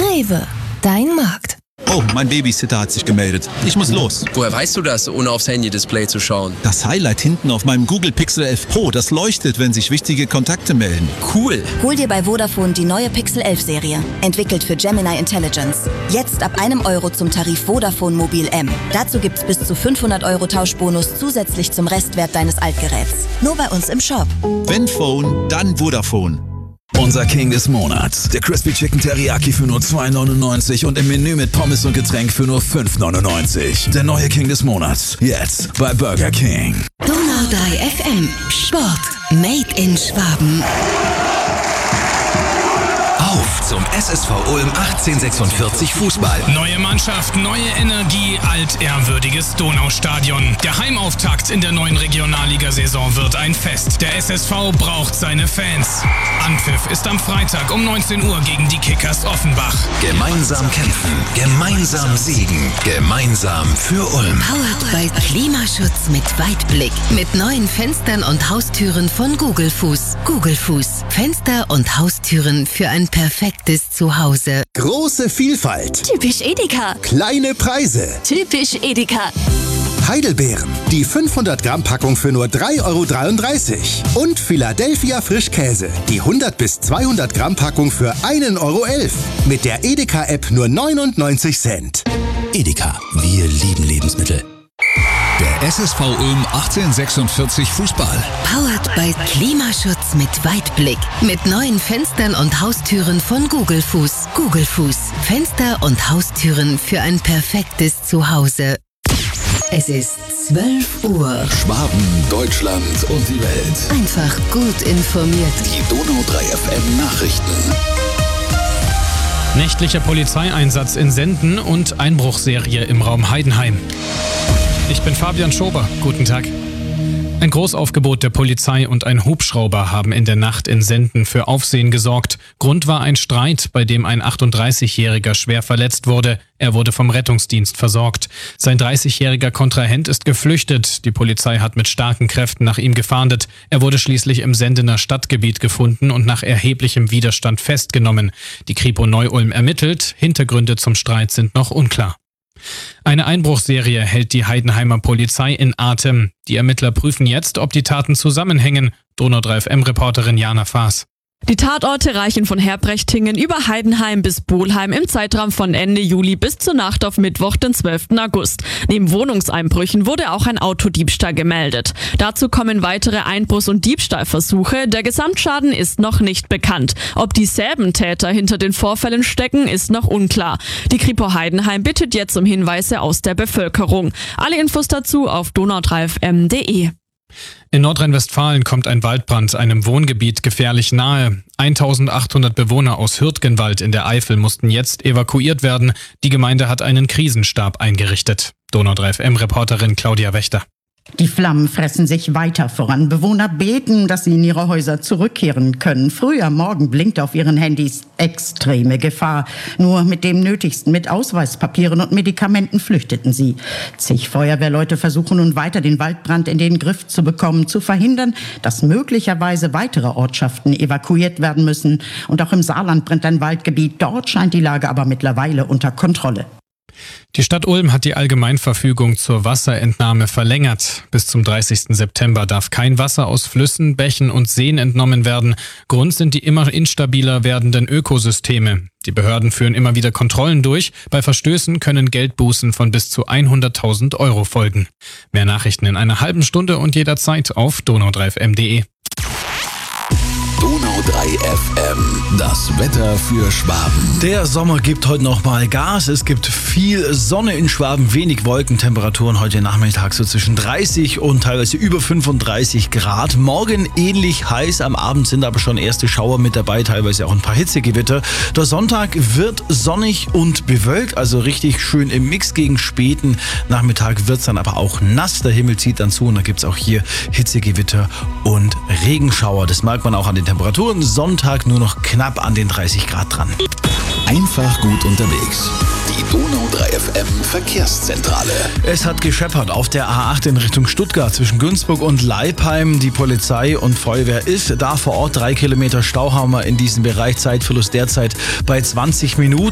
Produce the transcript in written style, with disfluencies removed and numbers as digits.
Rewe, dein Markt. Oh, mein Babysitter hat sich gemeldet. Ich muss los. Woher weißt du das, ohne aufs Handy-Display zu schauen? Das Highlight hinten auf meinem Google Pixel 11 Pro, das leuchtet, wenn sich wichtige Kontakte melden. Cool. Hol dir bei Vodafone die neue Pixel 11 Serie. Entwickelt für Gemini Intelligence. Jetzt ab €1 zum Tarif Vodafone Mobil M. Dazu gibt's bis zu 500 € Tauschbonus zusätzlich zum Restwert deines Altgeräts. Nur bei uns im Shop. Wenn Phone, dann Vodafone. Unser King des Monats. Der Crispy Chicken Teriyaki für nur $2,99 und im Menü mit Pommes und Getränk für nur $5,99. Der neue King des Monats. Jetzt bei Burger King. Donau 3 FM. Sport. Made in Schwaben. Auf zum SSV Ulm 1846 Fußball. Neue Mannschaft, neue Energie, altehrwürdiges Donaustadion. Der Heimauftakt in der neuen Regionalligasaison wird ein Fest. Der SSV braucht seine Fans. Anpfiff ist am Freitag um 19 Uhr gegen die Kickers Offenbach. Gemeinsam kämpfen, gemeinsam siegen, gemeinsam für Ulm. Powered by Klimaschutz mit Weitblick. Mit neuen Fenstern und Haustüren von Google Fuß. Google Fuß. Fenster und Haustüren für ein perfektes Zuhause. Große Vielfalt. Typisch Edeka. Kleine Preise. Typisch Edeka. Heidelbeeren. Die 500 Gramm Packung für nur €3,33 €. Und Philadelphia Frischkäse. Die 100 bis 200 Gramm Packung für €1,11 €. Mit der Edeka-App nur 99 Cent. Edeka, wir lieben Lebensmittel. Der SSV Ulm 1846 Fußball. Powered by Klimaschutz mit Weitblick. Mit neuen Fenstern und Haustüren von Google Fuß. Google Fuß. Fenster und Haustüren für ein perfektes Zuhause. Es ist 12 Uhr. Schwaben, Deutschland und die Welt. Einfach gut informiert. Die Donau 3 FM Nachrichten. Nächtlicher Polizeieinsatz in Senden und Einbruchserie im Raum Heidenheim. Ich bin Fabian Schober. Guten Tag. Ein Großaufgebot der Polizei und ein Hubschrauber haben in der Nacht in Senden für Aufsehen gesorgt. Grund war ein Streit, bei dem ein 38-Jähriger schwer verletzt wurde. Er wurde vom Rettungsdienst versorgt. Sein 30-jähriger Kontrahent ist geflüchtet. Die Polizei hat mit starken Kräften nach ihm gefahndet. Er wurde schließlich im Sendener Stadtgebiet gefunden und nach erheblichem Widerstand festgenommen. Die Kripo Neu-Ulm ermittelt. Hintergründe zum Streit sind noch unklar. Eine Einbruchserie hält die Heidenheimer Polizei in Atem. Die Ermittler prüfen jetzt, ob die Taten zusammenhängen. Donau 3 FM-Reporterin Jana Faas. Die Tatorte reichen von Herbrechtinghen über Heidenheim bis Bohlheim im Zeitraum von Ende Juli bis zur Nacht auf Mittwoch, den 12. August. Neben Wohnungseinbrüchen wurde auch ein Autodiebstahl gemeldet. Dazu kommen weitere Einbruchs- und Diebstahlversuche. Der Gesamtschaden ist noch nicht bekannt. Ob dieselben Täter hinter den Vorfällen stecken, ist noch unklar. Die Kripo Heidenheim bittet jetzt um Hinweise aus der Bevölkerung. Alle Infos dazu auf donau3fm.de. In Nordrhein-Westfalen kommt ein Waldbrand einem Wohngebiet gefährlich nahe. 1800 Bewohner aus Hürtgenwald in der Eifel mussten jetzt evakuiert werden. Die Gemeinde hat einen Krisenstab eingerichtet. Donau 3 FM-Reporterin Claudia Wächter. Die Flammen fressen sich weiter voran. Bewohner beten, dass sie in ihre Häuser zurückkehren können. Früh am Morgen blinkt auf ihren Handys extreme Gefahr. Nur mit dem Nötigsten, mit Ausweispapieren und Medikamenten flüchteten sie. Zig Feuerwehrleute versuchen nun weiter, den Waldbrand in den Griff zu bekommen, zu verhindern, dass möglicherweise weitere Ortschaften evakuiert werden müssen. Und auch im Saarland brennt ein Waldgebiet. Dort scheint die Lage aber mittlerweile unter Kontrolle. Die Stadt Ulm hat die Allgemeinverfügung zur Wasserentnahme verlängert. Bis zum 30. September darf kein Wasser aus Flüssen, Bächen und Seen entnommen werden. Grund sind die immer instabiler werdenden Ökosysteme. Die Behörden führen immer wieder Kontrollen durch. Bei Verstößen können Geldbußen von bis zu 100.000 € folgen. Mehr Nachrichten in einer halben Stunde und jederzeit auf donau3fm.de. Donau 3 FM, das Wetter für Schwaben. Der Sommer gibt heute noch mal Gas. Es gibt viel Sonne in Schwaben, wenig Wolkentemperaturen. Heute Nachmittag so zwischen 30 und teilweise über 35 Grad. Morgen ähnlich heiß, am Abend sind aber schon erste Schauer mit dabei, teilweise auch ein paar Hitzegewitter. Der Sonntag wird sonnig und bewölkt, also richtig schön im Mix. Gegen späten Nachmittag wird es dann aber auch nass. Der Himmel zieht dann zu und da gibt es auch hier Hitzegewitter und Regenschauer. Das merkt man auch an den Temperaturen. Sonntag nur noch knapp an den 30 Grad dran. Einfach gut unterwegs. Die Donau 3 FM Verkehrszentrale. Es hat gescheppert auf der A8 in Richtung Stuttgart zwischen Günzburg und Leipheim. Die Polizei und Feuerwehr ist da vor Ort. 3 Kilometer Stau haben wir in diesem Bereich. Zeitverlust derzeit bei 20 Minuten.